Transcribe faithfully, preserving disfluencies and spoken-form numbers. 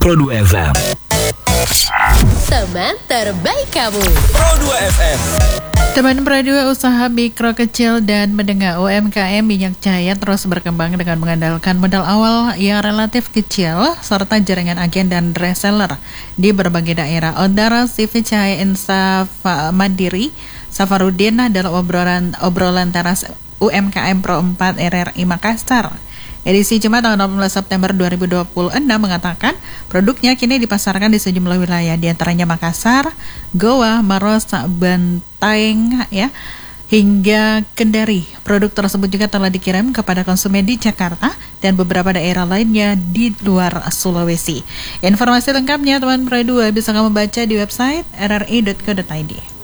Pro dua F M. Teman terbaik kamu. Pro dua F M. Teman Pro dua, usaha mikro kecil dan menengah U M K M Minyak Jaya terus berkembang dengan mengandalkan modal awal yang relatif kecil serta jaringan agen dan reseller di berbagai daerah. Ondara C V Cahaya Insaf Mandiri Safarudin dalam obrolan obrolan teras U M K M Pro empat R R I Makassar edisi Jumat tanggal delapan belas September dua ribu dua puluh enam mengatakan produknya kini dipasarkan di sejumlah wilayah, di antaranya Makassar, Goa, Maros, Bantaeng, ya, hingga Kendari. Produk tersebut juga telah dikirim kepada konsumen di Jakarta dan beberapa daerah lainnya di luar Sulawesi. Informasi lengkapnya teman Pro dua bisa kamu baca di website r r i dot co dot i d.